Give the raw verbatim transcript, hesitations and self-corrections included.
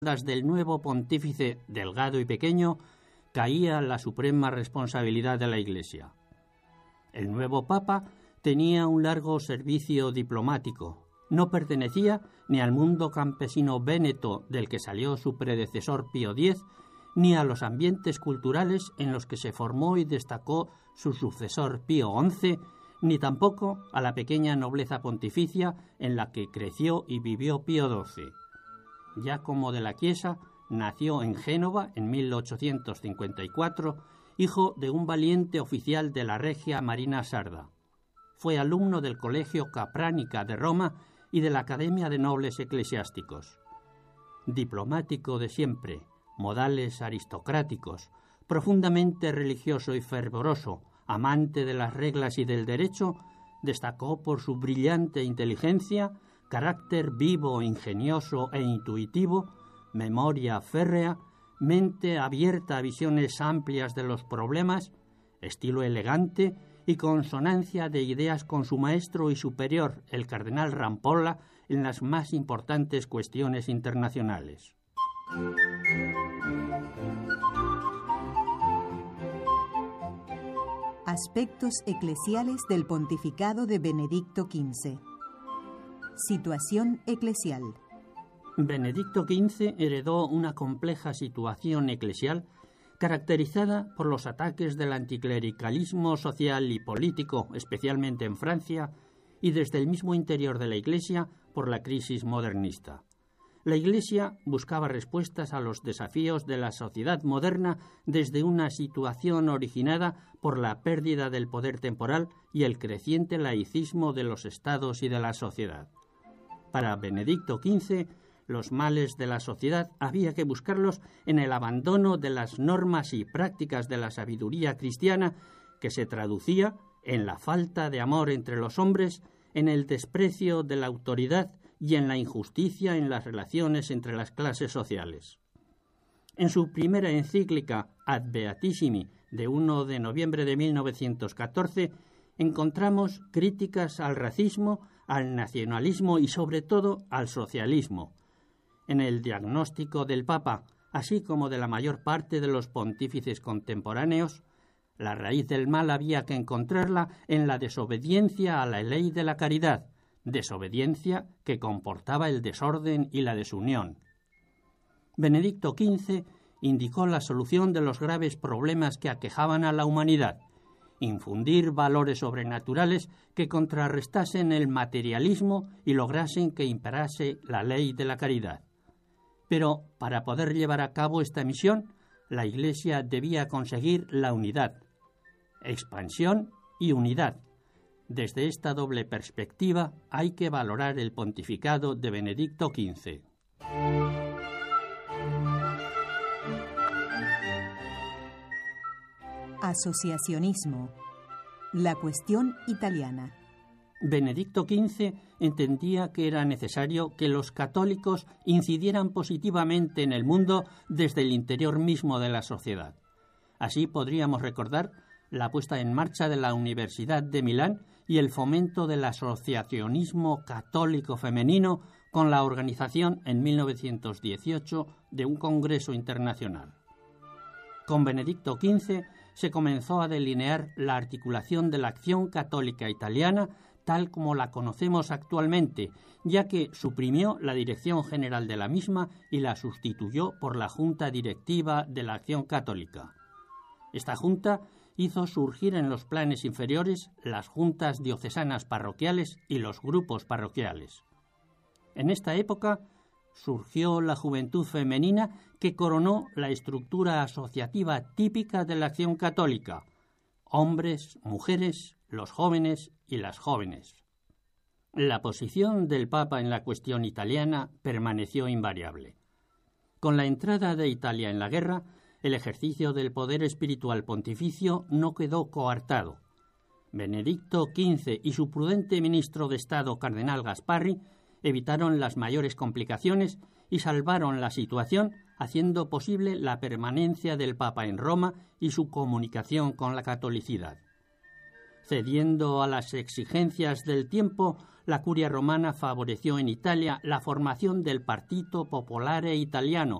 del nuevo pontífice, delgado y pequeño, caía la suprema responsabilidad de la Iglesia. El nuevo Papa tenía un largo servicio diplomático. No pertenecía ni al mundo campesino véneto del que salió su predecesor Pío X, ni a los ambientes culturales en los que se formó y destacó su sucesor Pío once, ni tampoco a la pequeña nobleza pontificia en la que creció y vivió Pío doce. Giacomo della Chiesa nació en Génova en mil ochocientos cincuenta y cuatro, hijo de un valiente oficial de la Regia Marina Sarda. Fue alumno del Colegio Capranica de Roma y de la Academia de Nobles Eclesiásticos. Diplomático de siempre, modales aristocráticos, profundamente religioso y fervoroso, amante de las reglas y del derecho, destacó por su brillante inteligencia, carácter vivo, ingenioso e intuitivo, memoria férrea, mente abierta a visiones amplias de los problemas, estilo elegante y consonancia de ideas con su maestro y superior, el cardenal Rampolla, en las más importantes cuestiones internacionales. Aspectos eclesiales del pontificado de Benedicto quince. Situación eclesial. Benedicto quince heredó una compleja situación eclesial caracterizada por los ataques del anticlericalismo social y político, especialmente en Francia, y desde el mismo interior de la Iglesia por la crisis modernista. La Iglesia buscaba respuestas a los desafíos de la sociedad moderna desde una situación originada por la pérdida del poder temporal y el creciente laicismo de los estados y de la sociedad. Para Benedicto quince, los males de la sociedad había que buscarlos en el abandono de las normas y prácticas de la sabiduría cristiana, que se traducía en la falta de amor entre los hombres, en el desprecio de la autoridad y en la injusticia en las relaciones entre las clases sociales. En su primera encíclica Ad Beatissimi, de primero de noviembre de mil novecientos catorce, encontramos críticas al racismo, al nacionalismo y sobre todo al socialismo. En el diagnóstico del Papa, así como de la mayor parte de los pontífices contemporáneos, la raíz del mal había que encontrarla en la desobediencia a la ley de la caridad, desobediencia que comportaba el desorden y la desunión. Benedicto quince indicó la solución de los graves problemas que aquejaban a la humanidad: infundir valores sobrenaturales que contrarrestasen el materialismo y lograsen que imperase la ley de la caridad. Pero para poder llevar a cabo esta misión, la Iglesia debía conseguir la unidad, expansión y unidad. Desde esta doble perspectiva hay que valorar el pontificado de Benedicto quince. Asociacionismo. La cuestión italiana. Benedicto quince entendía que era necesario que los católicos incidieran positivamente en el mundo desde el interior mismo de la sociedad. Así podríamos recordar la puesta en marcha de la Universidad de Milán y el fomento del asociacionismo católico femenino con la organización en mil novecientos dieciocho de un congreso internacional. Con Benedicto quince se comenzó a delinear la articulación de la acción católica italiana tal como la conocemos actualmente, ya que suprimió la dirección general de la misma y la sustituyó por la Junta Directiva de la Acción Católica. Esta junta hizo surgir en los planes inferiores las juntas diocesanas parroquiales y los grupos parroquiales. En esta época surgió la juventud femenina que coronó la estructura asociativa típica de la acción católica: hombres, mujeres, los jóvenes y las jóvenes. La posición del Papa en la cuestión italiana permaneció invariable. Con la entrada de Italia en la guerra, el ejercicio del poder espiritual pontificio no quedó coartado. Benedicto quince y su prudente ministro de Estado, cardenal Gasparri, evitaron las mayores complicaciones y salvaron la situación, haciendo posible la permanencia del Papa en Roma y su comunicación con la catolicidad. Cediendo a las exigencias del tiempo, la curia romana favoreció en Italia la formación del Partito Popolare Italiano,